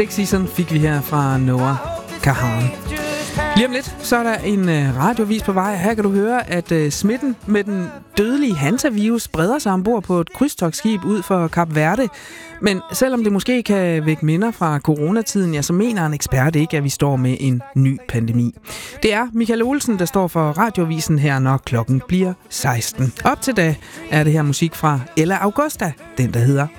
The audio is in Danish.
Stick Season fik vi her fra Noah Kahan. Lige om lidt, så er der en radiovis på vej. Her kan du høre, at smitten med den dødelige hantavirus breder sig ombord på et krydstogtskib ud for Kap Verde. Men selvom det måske kan vække minder fra coronatiden, ja, så mener en ekspert ikke, at vi står med en ny pandemi. Det er Michael Olsen, der står for radiovisen her, når klokken bliver 16. Op til da er det her musik fra Ella Augusta, den der hedder